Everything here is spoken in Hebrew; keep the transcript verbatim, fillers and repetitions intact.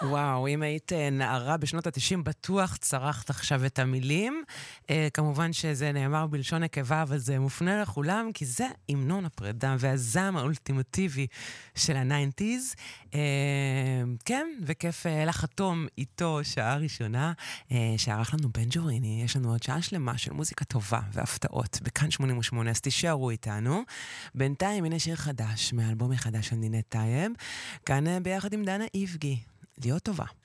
וואו, אם היית נערה בשנות ה-תשעים, בטוח צרחת עכשיו את המילים. אה, כמובן שזה נאמר בלשון נקבה, אבל זה מופנה לכולם, כי זה המנון הפרידה והזעם האולטימטיבי של ה-תשעים. אה, כן, וכיף אה, לחתום איתו שעה ראשונה, אה, שערך לנו בן ג'וריני. יש לנו עוד שעה שלמה של מוזיקה טובה והפתעות, בכאן שמונים ושמונה, אז תישארו איתנו. בינתיים, הנה שיר חדש, מאלבום החדש של נינת טייב, כאן ביחד עם דנה איבגי. להיות טובה.